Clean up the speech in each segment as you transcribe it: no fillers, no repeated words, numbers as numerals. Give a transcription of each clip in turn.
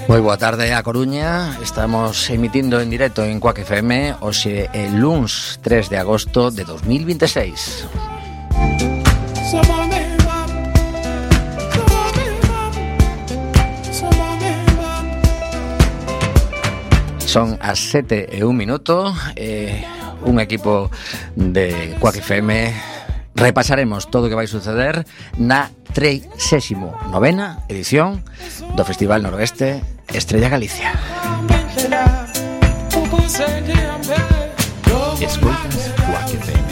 Moi boa tarde a Coruña. Estamos emitindo en directo en Quack FM hoxe el luns 3 de agosto de 2026. Son as 7:01, un equipo de Quack FM. Repasaremos todo o que vai suceder na 39ª edición do Festival Noroeste Estrella Galicia. Escoitas Quack FM.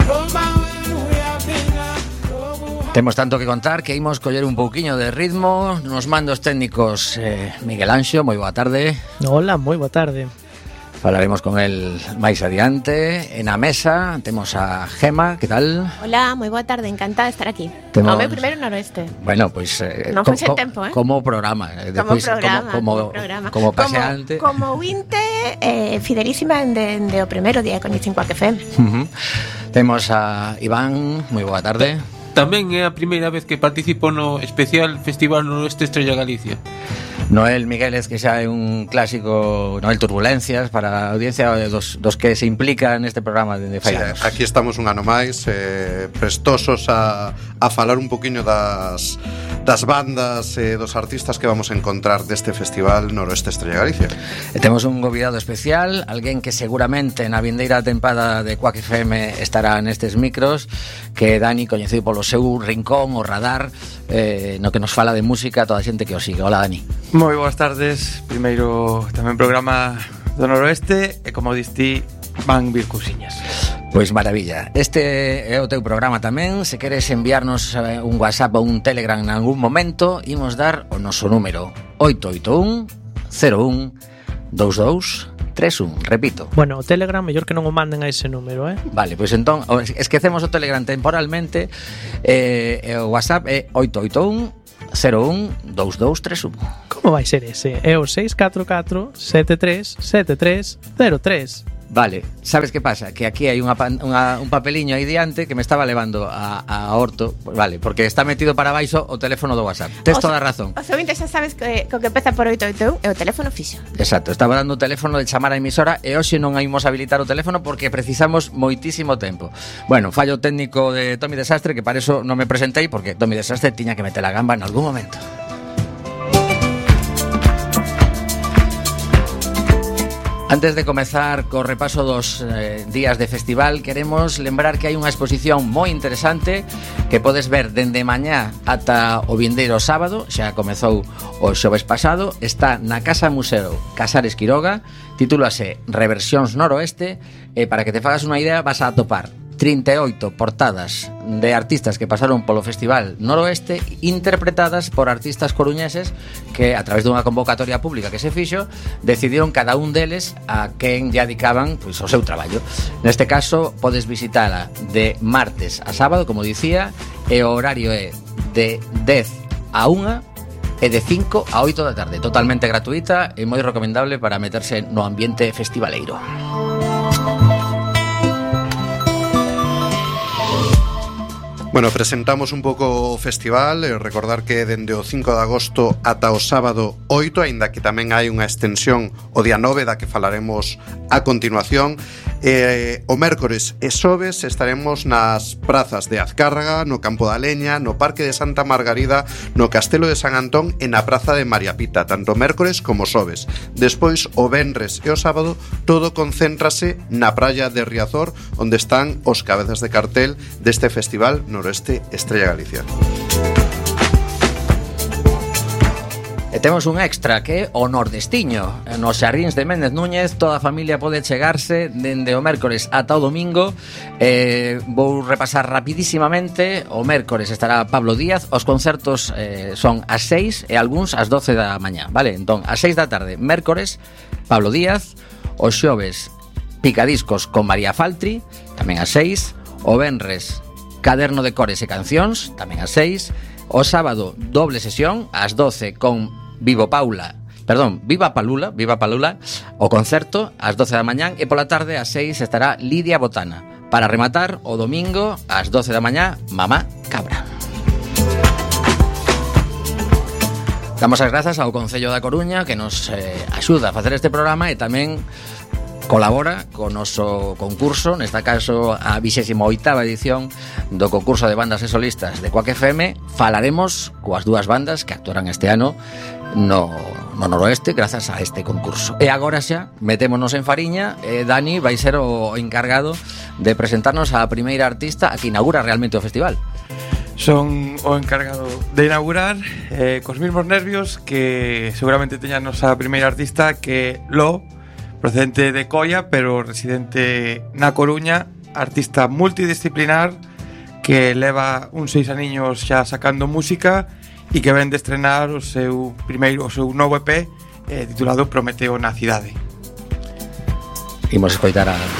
Temos tanto que contar que imos coller un pouquiño de ritmo. Nos mandos técnicos Miguel Anxo, moi boa tarde. Hola, moi boa tarde. Falaremos con el máis adiante. En a mesa temos a Gema, que tal? Hola, moi boa tarde, encantada de estar aquí. Temos... O meu primeiro noroeste. Bueno, pois non foi sen tempo, como programa, despois como paseante, como vinte fidelísima de o primeiro día con Quack FM. Temos a Iván, moi boa tarde. Tamén é a primeira vez que participo no especial Festival Noroeste Estrella Galicia. Noel Migueles, que xa é un clásico, Noel Turbulencias, para a audiencia dos que se implica neste programa de fai anos. Sí, aquí estamos un ano máis, prestosos a falar un poquinho das bandas e dos artistas que vamos a encontrar deste Festival Noroeste Estrella Galicia. E temos un convidado especial, alguén que seguramente na vindeira tempada de Quack FM estará nestes micros, que é Dani, coñecido polo seu rincón, o radar, no que nos fala de música a toda a xente que o sigue. Hola, Dani. Moi boas tardes. Primeiro tamén programa do Noroeste e como diste van vir cousiñas. Pois maravilla. Este é o teu programa tamén. Se queres enviarnos un WhatsApp ou un Telegram en algún momento, imos dar o noso número 881 01 2231. Repito. Bueno, o Telegram mellor que non o manden a ese número, Vale, pois entón esquecemos o Telegram temporalmente. O WhatsApp é 881 01 2231. Como vai ser ese? É o 644 73 73 03. Vale, sabes que pasa? Que aquí hai un papeliño aí diante que me estaba levando a orto. Vale, porque está metido para baixo o teléfono do WhatsApp. Tes toda a razón. Os ouvintes xa sabes que co que empeza por 881 é o teléfono fixo. Exacto, estaba dando o teléfono de chamar a emisora e hoxe non imos habilitar o teléfono porque precisamos moitísimo tempo. Bueno, fallo técnico de Tommy Desastre, que para eso non me presentei, porque Tommy Desastre tiña que meter a gamba en algún momento. Antes de comezar co repaso dos días de festival, queremos lembrar que hai unha exposición moi interesante que podes ver dende mañá ata o vindeiro sábado. Xa comezou o xoves pasado. Está na Casa Museo Casares Quiroga, titúlase Reversións Noroeste, e para que te fagas unha idea vas a atopar 38 portadas de artistas que pasaron polo Festival Noroeste, interpretadas por artistas coruñeses que, a través dunha convocatoria pública que se fixo, decidieron cada un deles a quen lle dedicaban pois, o seu traballo. Neste caso, podes visitala de martes a sábado, como dicía, e o horario é de 10 a 1 e de 5 a 8 da tarde. Totalmente gratuita e moi recomendable para meterse no ambiente festivaleiro. Bueno, presentamos un pouco o festival. Recordar que dende o 5 de agosto ata o sábado 8, aínda que tamén hai unha extensión o día 9 da que falaremos a continuación. O mércores e xoves estaremos nas prazas de Azcárraga, no Campo da Leña, no Parque de Santa Margarida, no Castelo de San Antón e na Praza de María Pita, tanto mércores como xoves. Despois, o venres e o sábado, todo concéntrase na praia de Riazor, onde están os cabezas de cartel deste Festival Noroeste Estrella Galicia. E temos un extra que é o Nordestiño. Nos Xardíns de Méndez Núñez toda a familia pode chegarse dende o mércores ata o domingo. Vou repasar rapidísimamente. O mércores estará Pablo Díaz. Os concertos son ás 6 e algúns ás 12 da mañá, vale? Entón, ás 6 da tarde, mércores, Pablo Díaz. Os xoves, Picadiscos con María Faltri, tamén ás 6. O venres, Caderno de Cores e Cancións, tamén ás 6. O sábado, doble sesión, ás 12 con Viva Palula, o concerto ás 12 da mañán, e pola tarde ás 6 estará Lidia Botana. Para rematar, o domingo ás 12 da mañá, Mamá Cabra. Damos as grazas ao Concello da Coruña que nos axuda a facer este programa e tamén colabora co noso concurso, nesta caso a 28ª edición do concurso de bandas e solistas de Quack FM. Falaremos coas dúas bandas que actuarán este ano no Noroeste grazas a este concurso. E agora xa metémonos en fariña e Dani vai ser o encargado de presentarnos a primeira artista a que inaugura realmente o festival. Son o encargado de inaugurar cos mesmos nervios que seguramente teña a nosa primeira artista, que Lo, procedente de Coia pero residente na Coruña, artista multidisciplinar que leva uns 6 aniños xa sacando música e que ven de estrenar o seu novo EP titulado Prometeo na cidade. Imos escoitar a